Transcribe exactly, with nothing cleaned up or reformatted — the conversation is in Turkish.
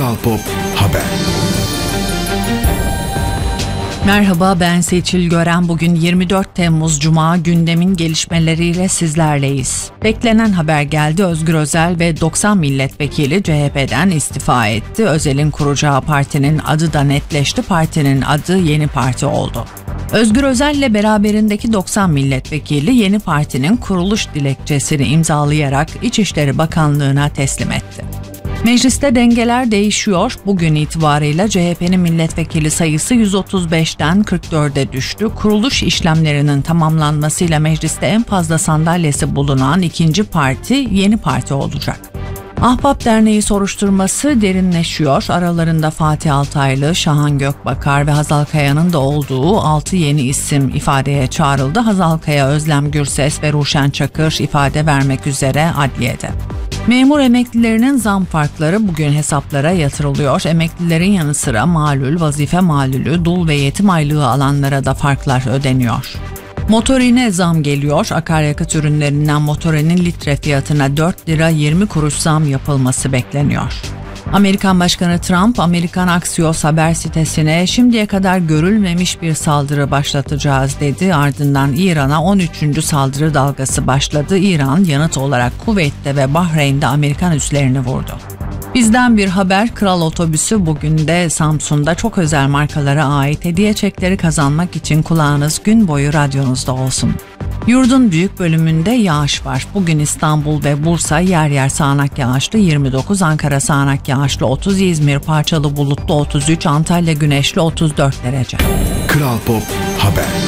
Kral Pop Haber. Merhaba, ben Seçil Gören. Bugün yirmi dört Temmuz Cuma, gündemin gelişmeleriyle sizlerleyiz. Beklenen haber geldi. Özgür Özel ve doksan milletvekili C H P'den istifa etti. Özel'in kuracağı partinin adı da netleşti. Partinin adı Yeni Parti oldu. Özgür Özel'le beraberindeki doksan milletvekili yeni partinin kuruluş dilekçesini imzalayarak İçişleri Bakanlığı'na teslim etti. Mecliste dengeler değişiyor. Bugün itibarıyla C H P'nin milletvekili sayısı yüz otuz beşten kırk dörde düştü. Kuruluş işlemlerinin tamamlanmasıyla mecliste en fazla sandalyesi bulunan ikinci parti Yeni Parti olacak. Ahbap Derneği soruşturması derinleşiyor. Aralarında Fatih Altaylı, Şahan Gökbakar ve Hazal Kaya'nın da olduğu altı yeni isim ifadeye çağrıldı. Hazal Kaya, Özlem Gürses ve Ruşen Çakır ifade vermek üzere adliyede. Memur emeklilerinin zam farkları bugün hesaplara yatırılıyor. Emeklilerin yanı sıra malul, vazife malulü, dul ve yetim aylığı alanlara da farklar ödeniyor. Motorine zam geliyor. Akaryakıt ürünlerinden motorinin litre fiyatına dört lira yirmi kuruş zam yapılması bekleniyor. Amerikan Başkanı Trump, Amerikan Axios haber sitesine şimdiye kadar görülmemiş bir saldırı başlatacağız dedi. Ardından İran'a on üçüncü saldırı dalgası başladı. İran yanıt olarak Kuveyt'te ve Bahreyn'de Amerikan üslerini vurdu. Bizden bir haber, Kral Otobüsü bugün de Samsun'da çok özel markalara ait hediye çekleri kazanmak için kulağınız gün boyu radyonuzda olsun. Yurdun büyük bölümünde yağış var. Bugün İstanbul ve Bursa yer yer sağanak yağışlı yirmi dokuz, Ankara sağanak yağışlı otuz, İzmir parçalı bulutlu otuz üç, Antalya güneşli otuz dört derece. Kral Pop Haber.